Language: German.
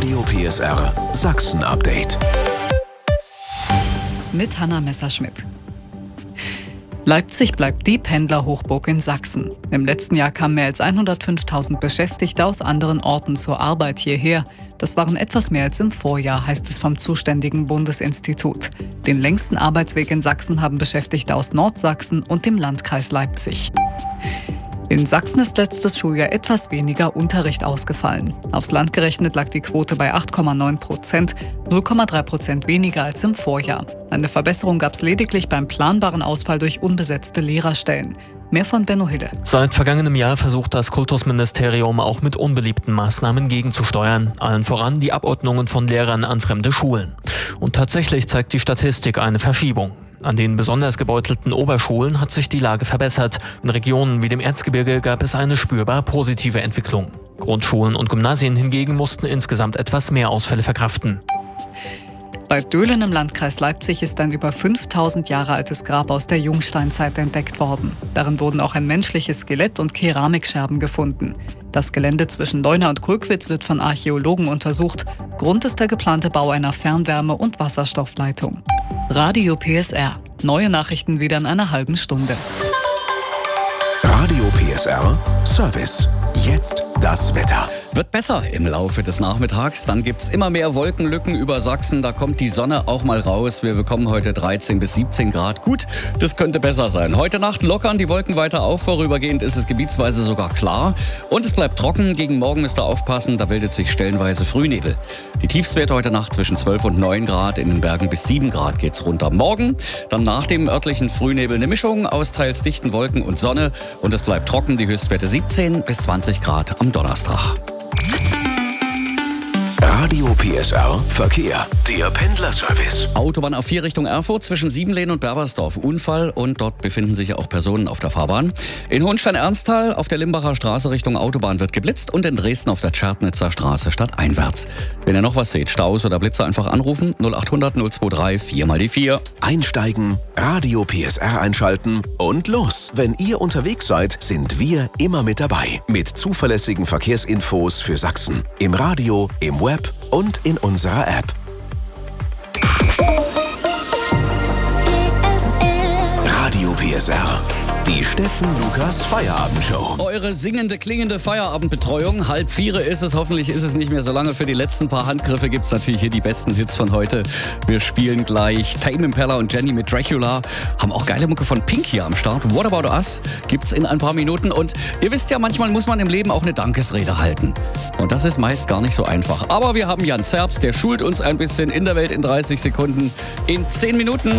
Radio PSR Sachsen Update. Mit Hanna Messerschmidt. Leipzig bleibt die Pendlerhochburg in Sachsen. Im letzten Jahr kamen mehr als 105.000 Beschäftigte aus anderen Orten zur Arbeit hierher. Das waren etwas mehr als im Vorjahr, heißt es vom zuständigen Bundesinstitut. Den längsten Arbeitsweg in Sachsen haben Beschäftigte aus Nordsachsen und dem Landkreis Leipzig. In Sachsen ist letztes Schuljahr etwas weniger Unterricht ausgefallen. Aufs Land gerechnet lag die Quote bei 8,9%, 0,3% weniger als im Vorjahr. Eine Verbesserung gab es lediglich beim planbaren Ausfall durch unbesetzte Lehrerstellen. Mehr von Benno Hille. Seit vergangenem Jahr versucht das Kultusministerium auch mit unbeliebten Maßnahmen gegenzusteuern. Allen voran die Abordnungen von Lehrern an fremde Schulen. Und tatsächlich zeigt die Statistik eine Verschiebung. An den besonders gebeutelten Oberschulen hat sich die Lage verbessert. In Regionen wie dem Erzgebirge gab es eine spürbar positive Entwicklung. Grundschulen und Gymnasien hingegen mussten insgesamt etwas mehr Ausfälle verkraften. Bei Döhlen im Landkreis Leipzig ist ein über 5.000 Jahre altes Grab aus der Jungsteinzeit entdeckt worden. Darin wurden auch ein menschliches Skelett und Keramikscherben gefunden. Das Gelände zwischen Leuna und Kulkwitz wird von Archäologen untersucht. Grund ist der geplante Bau einer Fernwärme- und Wasserstoffleitung. Radio PSR. Neue Nachrichten wieder in einer halben Stunde. Radio PSR Service. Jetzt das Wetter. Wird besser im Laufe des Nachmittags. Dann gibt's immer mehr Wolkenlücken über Sachsen. Da kommt die Sonne auch mal raus. Wir bekommen heute 13 bis 17 Grad. Gut, das könnte besser sein. Heute Nacht lockern die Wolken weiter auf. Vorübergehend ist es gebietsweise sogar klar. Und es bleibt trocken. Gegen morgen müsst ihr aufpassen. Da bildet sich stellenweise Frühnebel. Die Tiefstwerte heute Nacht zwischen 12 und 9 Grad. In den Bergen bis 7 Grad geht's runter. Morgen dann nach dem örtlichen Frühnebel eine Mischung aus teils dichten Wolken und Sonne. Und es bleibt trocken. Die Höchstwerte 17 bis 20 Grad am Donnerstag. Radio PSR Verkehr. Der Pendlerservice. Autobahn A4 Richtung Erfurt zwischen Siebenlehn und Berbersdorf. Unfall und dort befinden sich ja auch Personen auf der Fahrbahn. In Hohenstein-Ernsthal auf der Limbacher Straße Richtung Autobahn wird geblitzt und in Dresden auf der Tschernitzer Straße stadteinwärts. Wenn ihr noch was seht, Staus oder Blitzer, einfach anrufen 0800 023 4 mal die 4. Einsteigen, Radio PSR einschalten und los. Wenn ihr unterwegs seid, sind wir immer mit dabei. Mit zuverlässigen Verkehrsinfos für Sachsen. Im Radio, im Web und in unserer App. Radio PSR. Die Steffen Lukas Feierabendshow. Eure singende, klingende Feierabendbetreuung. 3:30 ist es. Hoffentlich ist es nicht mehr so lange. Für die letzten paar Handgriffe gibt es natürlich hier die besten Hits von heute. Wir spielen gleich Tame Impala und Jenny mit Dracula. Haben auch geile Mucke von Pink hier am Start. What About Us gibt's in ein paar Minuten. Und ihr wisst ja, manchmal muss man im Leben auch eine Dankesrede halten. Und das ist meist gar nicht so einfach. Aber wir haben Jan Zerbst, der schult uns ein bisschen in der Welt in 30 Sekunden. In 10 Minuten.